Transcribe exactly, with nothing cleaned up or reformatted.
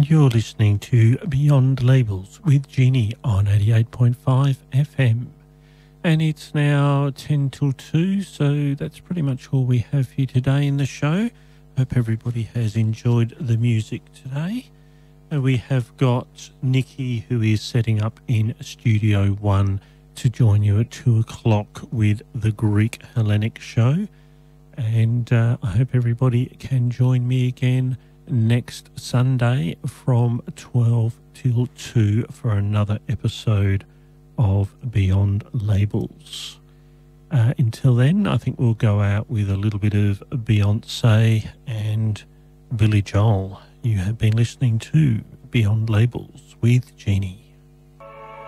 and you're listening to Beyond Labels with Jeannie on eighty-eight point five F M. And it's now ten till two, so that's pretty much all we have here today in the show. Hope everybody has enjoyed the music today. Uh, we have got Nikki, who is setting up in Studio One to join you at two o'clock with the Greek Hellenic show. And uh, I hope everybody can join me again next Sunday from twelve till two for another episode of Beyond Labels. Uh, until then, I think we'll go out with a little bit of Beyonce and Billy Joel. You have been listening to Beyond Labels with Jeannie.